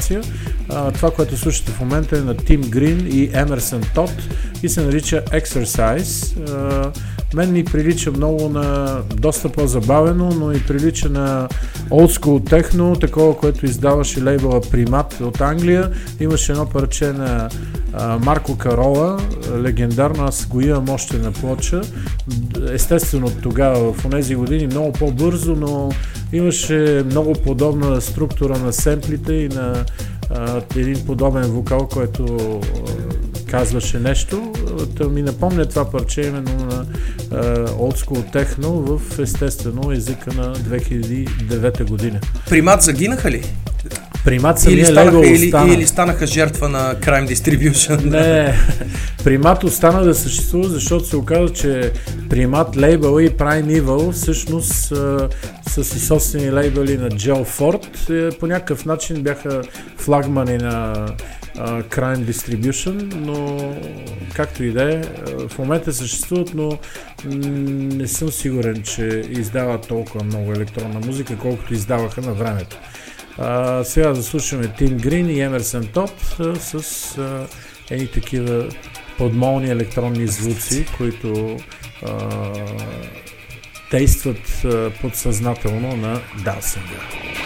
информация. Това, което слушате в момента е на Тим Грин и Емерсън Тод и се нарича Exercise. Мен ми прилича много на доста по-забавено, но и прилича на Old School Techno, такова, което издаваше лейбъла Примат от Англия. Имаше едно парче на Марко Карола, легендарно, аз го имам още на плоча. Естествено тогава, в тези години, много по-бързо, но имаше много подобна структура на семплите и на един подобен вокал, който казваше нещо. Ми напомня това парче именно на Old School Techno в естествено езика на 2009 година. Примат загинаха ли? Примат самия лейбъл остана. Или станаха жертва на Crime Distribution? Не, Примат остана да съществува, защото се оказа, че Примат лейбъл и Prime Evil всъщност са си собствени лейбъли на Gel Ford. По някакъв начин бяха флагмани на Crime Distribution, но както и да е, в момента съществуват, но не съм сигурен, че издават толкова много електронна музика, колкото издаваха на времето. Сега да слушаме Тим Грин и Емерсън Тод с едни такива подмолни електронни звуци, които действат подсъзнателно на Далсингър.